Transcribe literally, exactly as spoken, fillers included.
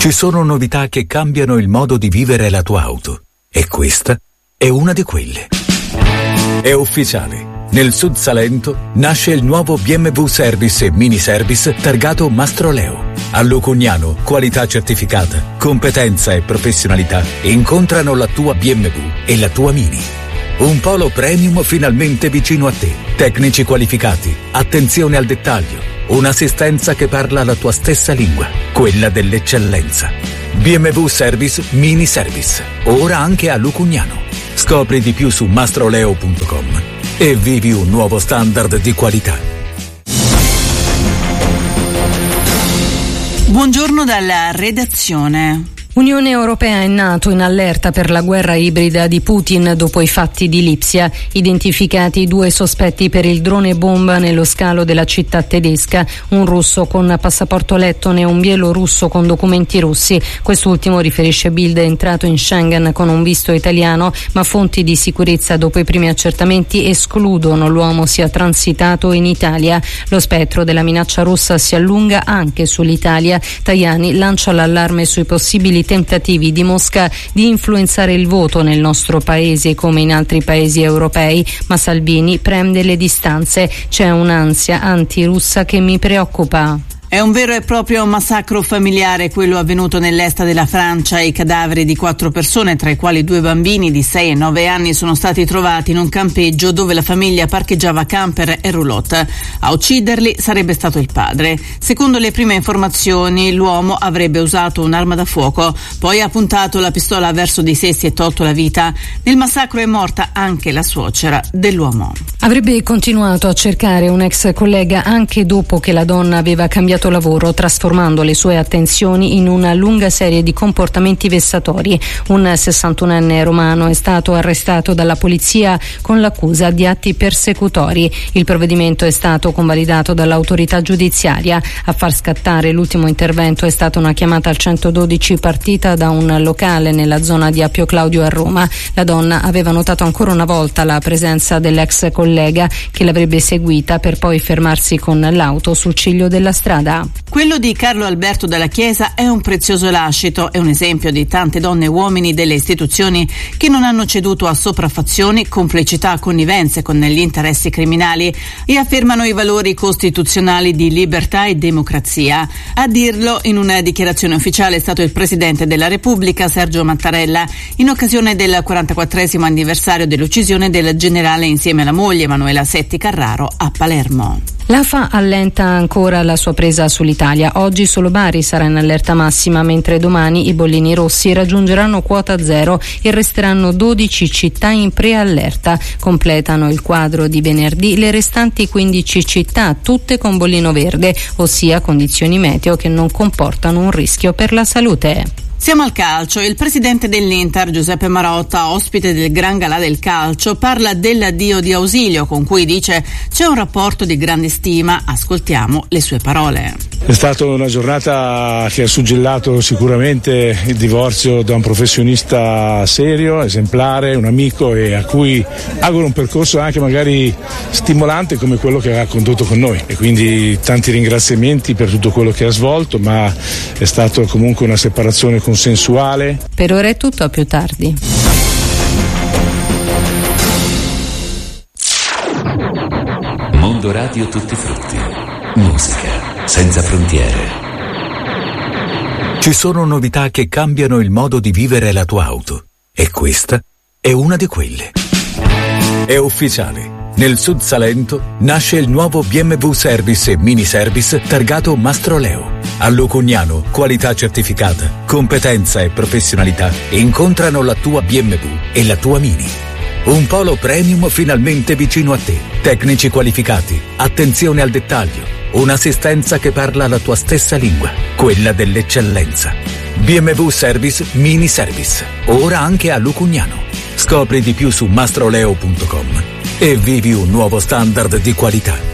Ci sono novità che cambiano il modo di vivere la tua auto e questa è una di quelle. È ufficiale. Nel Sud Salento nasce il nuovo B M W Service e Mini Service targato Mastroleo. A Lucugnano, qualità certificata, competenza e professionalità incontrano la tua B M W e la tua Mini. Un polo premium finalmente vicino a te. Tecnici qualificati, attenzione al dettaglio, un'assistenza che parla la tua stessa lingua, quella dell'eccellenza. B M W Service Mini Service, ora anche a Lucugnano. Scopri di più su mastroleo punto com e vivi un nuovo standard di qualità. Buongiorno dalla redazione. Unione Europea e NATO in allerta per la guerra ibrida di Putin dopo i fatti di Lipsia. Identificati due sospetti per il drone bomba nello scalo della città tedesca, un russo con passaporto lettone e un bielorusso con documenti russi. Quest'ultimo, riferisce Bild, è entrato in Schengen con un visto italiano, ma fonti di sicurezza dopo i primi accertamenti escludono l'uomo sia transitato in Italia. Lo spettro della minaccia russa si allunga anche sull'Italia. Tajani lancia l'allarme sui possibili tentativi di Mosca di influenzare il voto nel nostro paese come in altri paesi europei, ma Salvini prende le distanze. C'è un'ansia antirussa che mi preoccupa. È un vero e proprio massacro familiare quello avvenuto nell'est della Francia. I cadaveri di quattro persone, tra i quali due bambini di sei e nove anni, sono stati trovati in un campeggio dove la famiglia parcheggiava camper e roulotte. A ucciderli sarebbe stato il padre. Secondo le prime informazioni, l'uomo avrebbe usato un'arma da fuoco, poi ha puntato la pistola verso di sé e si è tolto la vita. Nel massacro è morta anche la suocera dell'uomo. Avrebbe continuato a cercare un ex collega anche dopo che la donna aveva cambiato lavoro, trasformando le sue attenzioni in una lunga serie di comportamenti vessatori. Un sessantunenne romano è stato arrestato dalla polizia con l'accusa di atti persecutori. Il provvedimento è stato convalidato dall'autorità giudiziaria. A far scattare l'ultimo intervento è stata una chiamata al centododici partita da un locale nella zona di Appio Claudio a Roma. La donna aveva notato ancora una volta la presenza dell'ex collega che l'avrebbe seguita per poi fermarsi con l'auto sul ciglio della strada. Quello di Carlo Alberto Dalla Chiesa è un prezioso lascito, è un esempio di tante donne e uomini delle istituzioni che non hanno ceduto a sopraffazioni, complicità, connivenze con gli interessi criminali e affermano i valori costituzionali di libertà e democrazia. A dirlo in una dichiarazione ufficiale è stato il Presidente della Repubblica Sergio Mattarella in occasione del quarantaquattresimo anniversario dell'uccisione del generale insieme alla moglie Emanuela Setti Carraro a Palermo. L'A F A allenta ancora la sua presa sull'Italia. Oggi solo Bari sarà in allerta massima, mentre domani i bollini rossi raggiungeranno quota zero e resteranno dodici città in preallerta. Completano il quadro di venerdì le restanti quindici città, tutte con bollino verde, ossia condizioni meteo che non comportano un rischio per la salute. Siamo al calcio. Il presidente dell'Inter, Giuseppe Marotta, ospite del Gran Galà del Calcio, parla dell'addio di Ausilio, con cui dice c'è un rapporto di grande stima. Ascoltiamo le sue parole. È stata una giornata che ha suggellato sicuramente il divorzio da un professionista serio, esemplare, un amico e a cui auguro un percorso anche magari stimolante come quello che ha condotto con noi. E quindi tanti ringraziamenti per tutto quello che ha svolto, ma è stato comunque una separazione consensuale. Per ora è tutto, a più tardi. Mondo Radio Tutti Frutti. Musica senza frontiere. Ci sono novità che cambiano il modo di vivere la tua auto e questa è una di quelle. È ufficiale. Nel Sud Salento nasce il nuovo B M W Service e Mini Service targato Mastroleo. A Lucugnano, qualità certificata, competenza e professionalità incontrano la tua B M W e la tua Mini. Un polo premium finalmente vicino a te. Tecnici qualificati, attenzione al dettaglio, un'assistenza che parla la tua stessa lingua, quella dell'eccellenza. B M W Service Mini Service, ora anche a Lucugnano. Scopri di più su mastroleo punto com e vivi un nuovo standard di qualità.